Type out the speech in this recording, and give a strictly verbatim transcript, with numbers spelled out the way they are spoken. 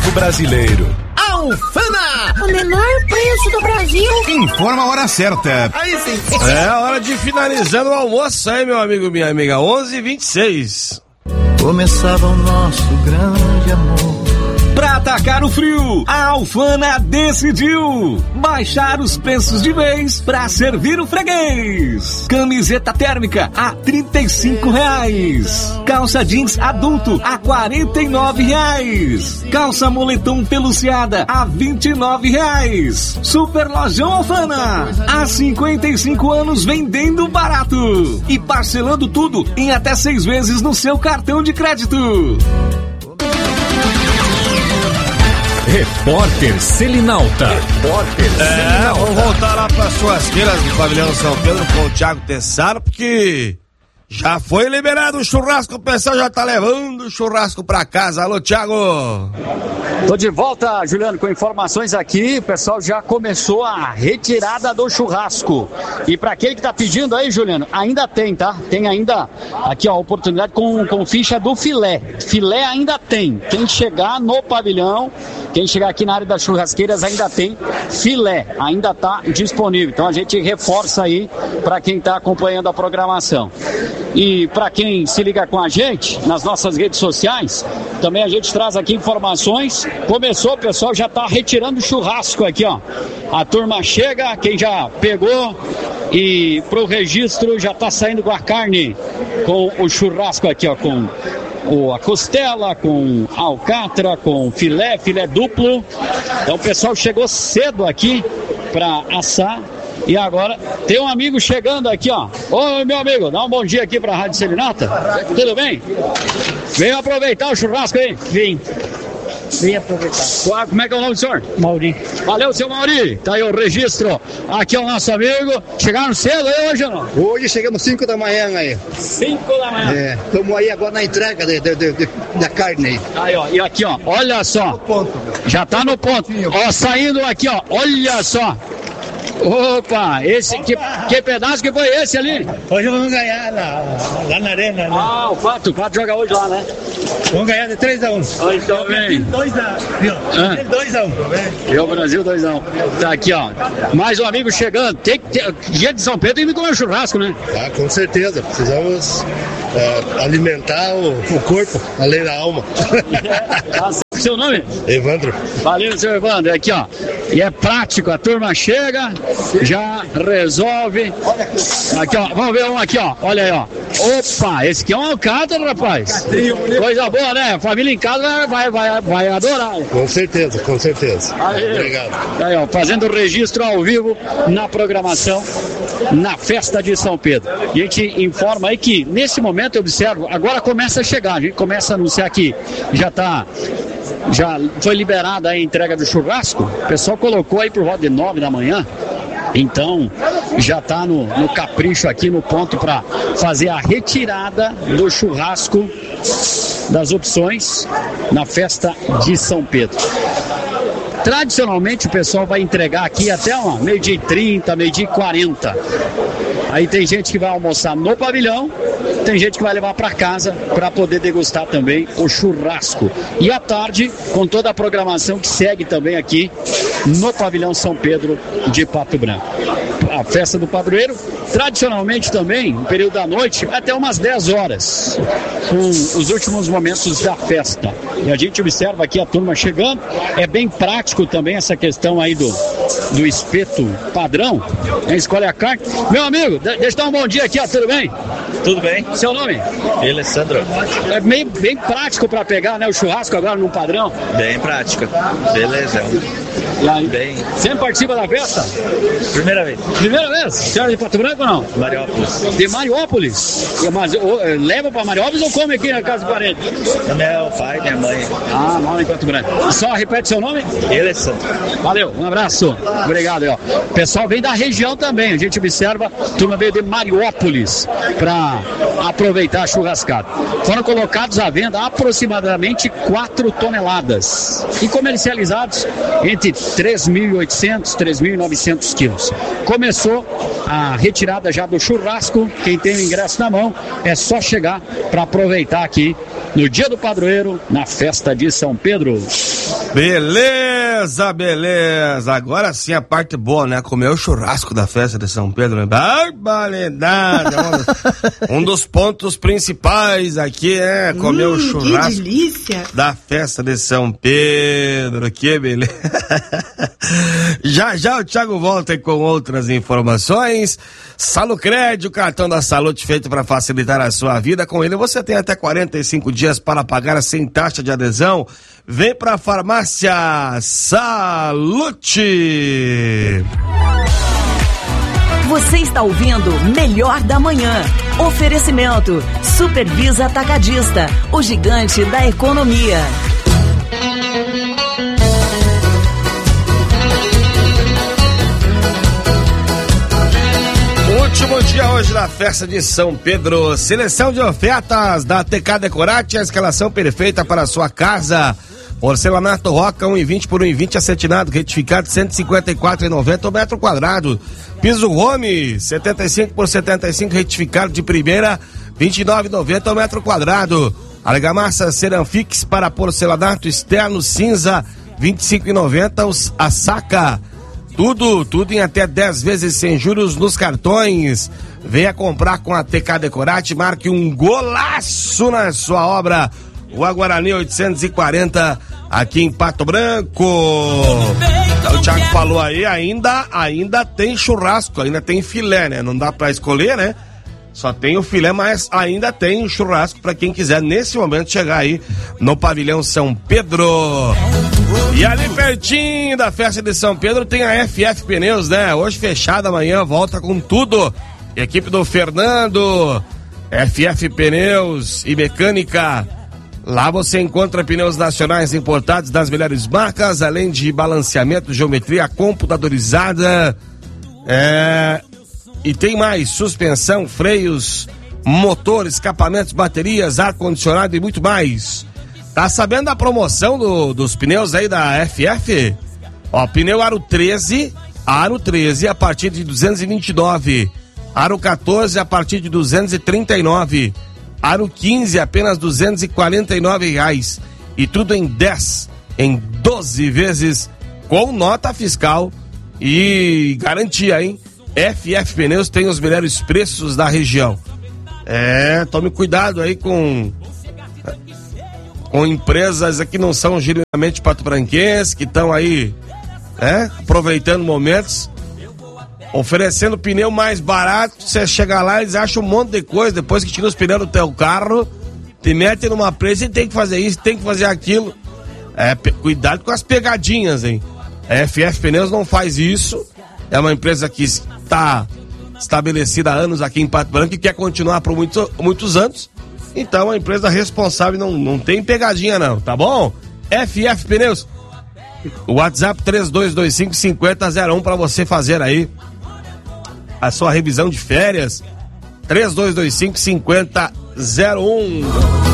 churrasco brasileiro. Alfana, o menor preço do Brasil. Informa a hora certa. Aí sim. É a hora de finalizar o almoço aí, meu amigo, minha amiga. onze e vinte e seis. Começava o nosso grande amor. Pra atacar o frio, a Alfana decidiu baixar os preços de vez pra servir o freguês. Camiseta térmica a trinta e cinco reais. Calça jeans adulto a quarenta e nove reais. Calça moletom peluciada a vinte e nove reais. Super Lojão Alfana, há cinquenta e cinco anos vendendo barato e parcelando tudo em até seis vezes no seu cartão de crédito. Repórter Selinalta. Repórter Selinalta. É, vamos voltar lá para as churrasqueiras do Pavilhão São Pedro com o Thiago Tessaro, porque já foi liberado o churrasco, o pessoal já tá levando o churrasco para casa. Alô, Thiago. Tô de volta, Juliano, com informações aqui. O pessoal já começou a retirada do churrasco. E para aquele que tá pedindo aí, Juliano, ainda tem, tá? Tem ainda aqui, ó, a oportunidade com, com ficha do filé. Filé ainda tem. Quem chegar no pavilhão, quem chegar aqui na área das churrasqueiras ainda tem filé. Ainda tá disponível. Então a gente reforça aí para quem tá acompanhando a programação. E para quem se liga com a gente nas nossas redes sociais, também a gente traz aqui informações. Começou, o pessoal já tá retirando o churrasco aqui, ó. A turma chega, quem já pegou e pro registro já tá saindo com a carne, com o churrasco aqui, ó, com o, a costela, com a alcatra, com filé, filé duplo. Então o pessoal chegou cedo aqui para assar. E agora tem um amigo chegando aqui, ó. Ô, meu amigo, dá um bom dia aqui pra Rádio Selinalta. Tudo bem? Veio aproveitar o churrasco aí? Vim. Vim aproveitar. Como é que é o nome do senhor? Mauri. Valeu, seu Mauri. Tá aí o registro. Aqui é o nosso amigo. Chegaram cedo aí hoje ou não? Hoje chegamos cinco da manhã aí. cinco da manhã. É, estamos aí agora na entrega de, de, de, de, da carne aí. Aí, ó. E aqui, ó. Olha só. Ponto, já tá no ponto. Ó, saindo aqui, ó. Olha só. Opa, esse, que, que pedaço que foi esse ali? Hoje vamos ganhar lá, lá na arena, né? Ah, o quatro, o quatro joga hoje lá, né? Vamos ganhar de três a um. Então vem. dois a um. E o Brasil dois a um. Tá aqui, ó. Mais um amigo chegando. Tem que ter, dia de São Pedro tem que comer churrasco, né? Ah, com certeza. Precisamos uh, alimentar o, o corpo, além da alma. É, seu nome? Evandro. Valeu, seu Evandro. Aqui, ó. E é prático, a turma chega, já resolve. Aqui, ó, vamos ver um aqui, ó. Olha aí, ó. Opa, esse aqui é um alcatra, rapaz. Coisa boa, né? A família em casa vai, vai, vai adorar. Com certeza, com certeza. Aí, obrigado. Aí, ó, fazendo o registro ao vivo na programação, na festa de São Pedro. E a gente informa aí que, nesse momento, eu observo, agora começa a chegar, a gente começa a anunciar que já tá... Já foi liberada a entrega do churrasco. O pessoal colocou aí por volta de nove da manhã. Então já está no, no capricho aqui no ponto para fazer a retirada do churrasco das opções na festa de São Pedro. Tradicionalmente o pessoal vai entregar aqui até uma meio-dia e trinta, meio-dia e quarenta. Aí tem gente que vai almoçar no pavilhão, tem gente que vai levar para casa para poder degustar também o churrasco. E à tarde, com toda a programação que segue também aqui no pavilhão São Pedro de Pato Branco. A festa do padroeiro, tradicionalmente também, no período da noite, até umas dez horas, com os últimos momentos da festa. E a gente observa aqui a turma chegando, é bem prático também essa questão aí do, do espeto padrão, né? Escolhe a carne. Meu amigo, deixa eu dar um bom dia aqui, ó, tudo bem? Tudo bem. Seu nome? Alessandro. É meio, bem prático para pegar, né, o churrasco agora no padrão? Bem prática. Beleza. E aí, bem. Sempre participa da festa? Primeira vez. Primeira vez? Senhora de Pato Branco ou não? Mariópolis. De Mariópolis? Mas, ou, leva para Mariópolis ou come aqui na casa do parente? Meu pai, minha mãe. Ah, mora em Pato Branco. Só repete seu nome? Alessandro. Valeu, um abraço. Obrigado, ó. O pessoal vem da região também. A gente observa, a turma veio de Mariópolis para aproveitar a churrascada. Foram colocados à venda aproximadamente quatro toneladas e comercializados entre três mil e oitocentos, três mil e novecentos quilos. Começou a retirada já do churrasco. Quem tem o ingresso na mão é só chegar para aproveitar aqui no dia do padroeiro, na festa de São Pedro. Beleza, beleza. Agora sim a parte boa, né? Comer o churrasco da festa de São Pedro, né? Barbaridade. Um dos pontos principais aqui é comer hum, o churrasco que delícia. Da festa de São Pedro. Que beleza. Já já o Thiago volta com outras informações. Salucred, o cartão da Salute feito para facilitar a sua vida. Com ele você tem até quarenta e cinco dias para pagar sem taxa de adesão. Vem pra Farmácia Salute. Você está ouvindo Melhor da Manhã. Oferecimento Supervisa Atacadista, o gigante da economia. Último dia hoje da festa de São Pedro. Seleção de ofertas da T K Decorate, a escalação perfeita para a sua casa. Porcelanato Roca um e vinte por um e vinte, acetinado retificado cento e cinquenta e quatro reais e noventa centavos o metro quadrado. Piso Home setenta e cinco por setenta e cinco, retificado de primeira vinte e nove reais e noventa centavos o metro quadrado. Argamassa Ceramfix para porcelanato externo cinza vinte e cinco reais e noventa centavos a saca. Tudo, tudo em até dez vezes sem juros nos cartões. Venha comprar com a T K Decorate, marque um golaço na sua obra. Rua Guarani oitocentos e quarenta, aqui em Pato Branco. O Thiago falou aí, ainda, ainda tem churrasco, ainda tem filé, né? Não dá pra escolher, né? Só tem o filé, mas ainda tem churrasco pra quem quiser nesse momento chegar aí no pavilhão São Pedro. E ali pertinho da festa de São Pedro tem a F F Pneus, né? Hoje fechada, amanhã volta com tudo. Equipe do Fernando, F F Pneus e Mecânica. Lá você encontra pneus nacionais importados das melhores marcas, além de balanceamento, geometria computadorizada. É... E tem mais: suspensão, freios, motor, escapamentos, baterias, ar-condicionado e muito mais. Tá sabendo da promoção do, dos pneus aí da F F? Ó, pneu Aro treze, Aro treze a partir de duzentos e vinte e nove, Aro quatorze a partir de duzentos e trinta e nove, Aro quinze apenas duzentos e quarenta e nove reais, e tudo em dez, em doze vezes com nota fiscal e garantia, hein? F F Pneus tem os melhores preços da região. É, tome cuidado aí com com empresas que não são genuinamente patobranquenses, que estão aí, é, aproveitando momentos, oferecendo pneu mais barato. Você chega lá, eles acham um monte de coisa, depois que tira os pneus do teu carro, te mete numa presa e tem que fazer isso, tem que fazer aquilo. É, pe- cuidado com as pegadinhas, hein? A F F Pneus não faz isso. É uma empresa que está estabelecida há anos aqui em Pato Branco e quer continuar por muito, muitos anos. Então, é uma empresa responsável, não, não tem pegadinha não, tá bom? F F Pneus. O WhatsApp três dois dois cinco, cinco zero zero um para você fazer aí a sua revisão de férias. três dois dois cinco, cinco zero zero um.